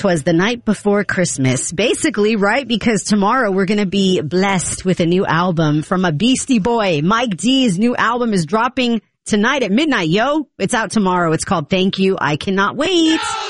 'Twas the night before Christmas. Basically, right? Because tomorrow we're going to be blessed with a new album from a Beastie Boy. Mike D's new album is dropping tonight at midnight, yo. It's out tomorrow. It's called Thank You. I Cannot Wait.